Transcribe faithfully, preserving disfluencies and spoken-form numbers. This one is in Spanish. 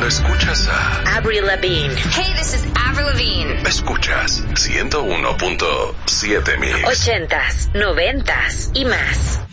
cuando escuchas a Avril Lavigne. Hey, this is Avril Lavigne. Escuchas ciento uno punto siete Mix. Ochentas, noventas y más.